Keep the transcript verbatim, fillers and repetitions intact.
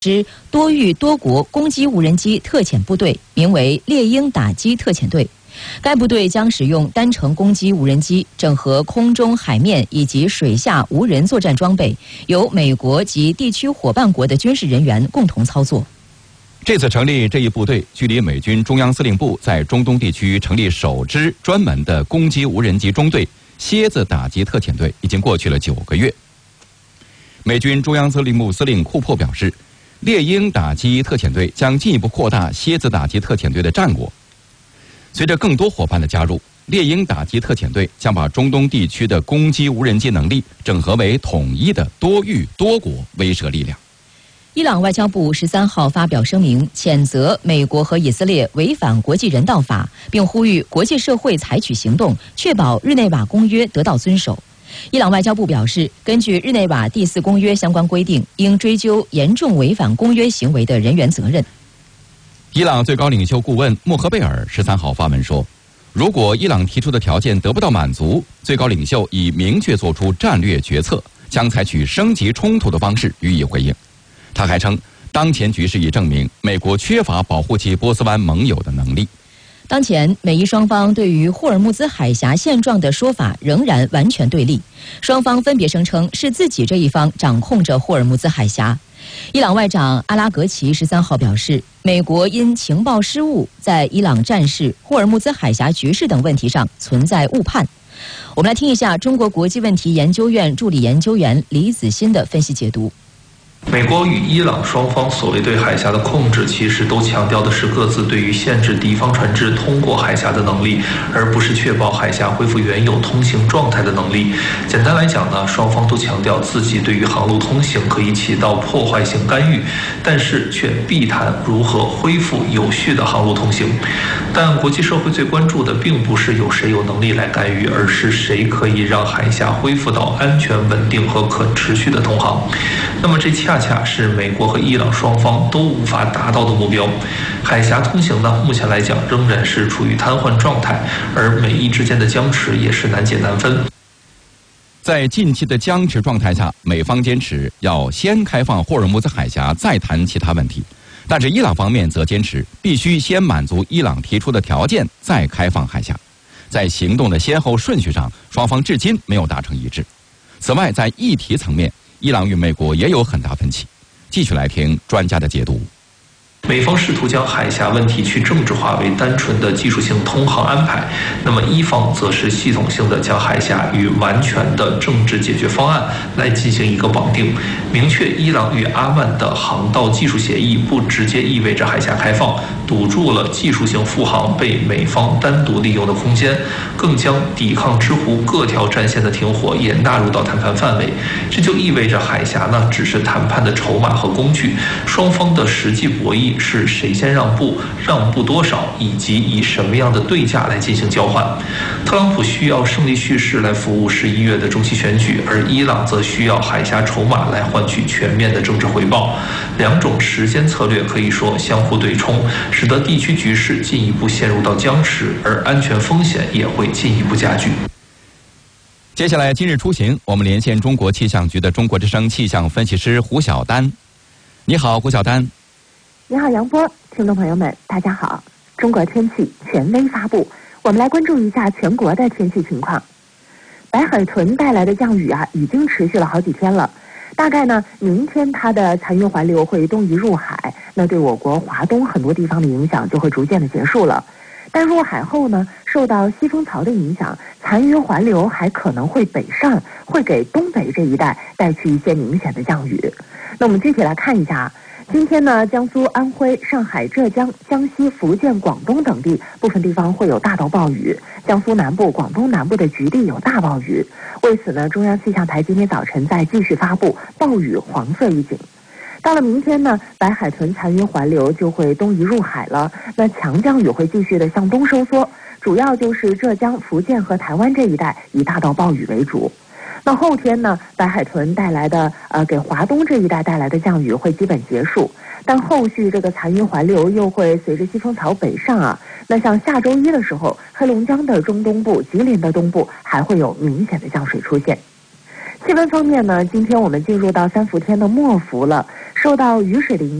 支多域多国攻击无人机特遣部队，名为猎鹰打击特遣队。该部队将使用单程攻击无人机，整合空中、海面以及水下无人作战装备，由美国及地区伙伴国的军事人员共同操作。 这次成立这一部队，距离美军中央司令部在中东地区成立首支专门的攻击无人机中队——蝎子打击特遣队，已经过去了九个月。美军中央司令部司令库珀表示，猎鹰打击特遣队将进一步扩大蝎子打击特遣队的战果。随着更多伙伴的加入，猎鹰打击特遣队将把中东地区的攻击无人机能力整合为统一的多域多国威慑力量。 伊朗外交部十三号发表声明，谴责美国和以色列违反国际人道法，并呼吁国际社会采取行动，确保日内瓦公约得到遵守。伊朗外交部表示，根据日内瓦第四公约相关规定，应追究严重违反公约行为的人员责任。 伊朗最高领袖顾问穆赫贝尔十三号发文说，如果伊朗提出的条件得不到满足，最高领袖已明确做出战略决策，将采取升级冲突的方式予以回应。他还称，当前局势已证明美国缺乏保护其波斯湾盟友的能力。 当前，美伊双方对于霍尔木兹海峡现状的说法仍然完全对立，双方分别声称是自己这一方掌控着霍尔木兹海峡。伊朗外长阿拉格齐十三号表示，美国因情报失误，在伊朗战事、霍尔木兹海峡局势等问题上存在误判。我们来听一下中国国际问题研究院助理研究员李子欣的分析解读。 美国与伊朗双方所谓对海峡的控制，其实都强调的是各自对于限制敌方船只通过海峡的能力，而不是确保海峡恢复原有通行状态的能力。简单来讲呢，双方都强调自己对于航路通行可以起到破坏性干预，但是却避谈如何恢复有序的航路通行。但国际社会最关注的并不是有谁有能力来干预，而是谁可以让海峡恢复到安全、稳定和可持续的通航。那么这恰恰是美国和伊朗双方都无法达到的目标。海峡通行呢，目前来讲仍然是处于瘫痪状态，而美伊之间的僵持也是难解难分。 在近期的僵持状态下，美方坚持要先开放霍尔木兹海峡，再谈其他问题。但是伊朗方面则坚持必须先满足伊朗提出的条件，再开放海峡。在行动的先后顺序上，双方至今没有达成一致。此外，在议题层面，伊朗与美国也有很大分歧。继续来听专家的解读。 美方试图将海峡问题去政治化为单纯的技术性通航安排，那么伊方则是系统性的将海峡与完全的政治解决方案来进行一个绑定，明确伊朗与阿曼的航道技术协议不直接意味着海峡开放，堵住了技术性复航被美方单独利用的空间，更将抵抗之湖各条战线的停火也纳入到谈判范围。这就意味着海峡呢只是谈判的筹码和工具，双方的实际博弈是谁先让步，让步多少，以及以什么样的对价来进行交换。特朗普需要胜利叙事来服务十一月的中期选举，而伊朗则需要海峡筹码来换取全面的政治回报。两种时间策略可以说相互对冲，使得地区局势进一步陷入到僵持，而安全风险也会进一步加剧。 接下来今日出行，我们连线中国气象局的中国之声气象分析师胡晓丹。你好，胡晓丹。 你好，杨波，听众朋友们，大家好。中国天气权威发布，我们来关注一下全国的天气情况。白海豚带来的降雨啊，已经持续了好几天了。大概呢，明天它的残余环流会东移入海，那对我国华东很多地方的影响就会逐渐的结束了。但入海后呢，受到西风槽的影响，残余环流还可能会北上，会给东北这一带带去一些明显的降雨。那我们具体来看一下。今天呢，江苏、安徽、上海、浙江、江西、福建、广东等地部分地方会有大到暴雨，江苏南部、广东南部的局地有大暴雨。为此呢，中央气象台今天早晨在继续发布暴雨黄色预警。到了明天呢，白海豚残余环流就会东移入海了，那强降雨会继续的向东收缩，主要就是浙江、福建和台湾这一带以大到暴雨为主。那后天呢，白海豚带来的呃给华东这一带带来的降雨会基本结束，但后续这个残余环流又会随着西风槽北上啊，那像下周一的时候，黑龙江的中东部、吉林的东部还会有明显的降水出现。气温方面呢，今天我们进入到三伏天的末伏了， 受到雨水的影